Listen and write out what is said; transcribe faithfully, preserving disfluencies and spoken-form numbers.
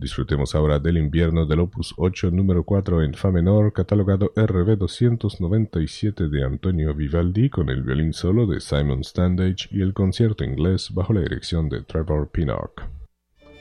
Disfrutemos ahora del invierno del opus ocho número cuatro en fa menor, catalogado R B doscientos noventa y siete de Antonio Vivaldi, con el violín solo de Simon Standage y el concierto inglés bajo la dirección de Trevor Pinnock.